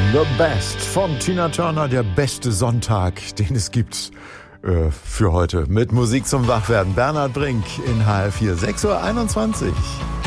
The Best von Tina Turner, der beste Sonntag, den es gibt für heute. Mit Musik zum Wachwerden. Bernhard Brink in HR4, 6:21 Uhr.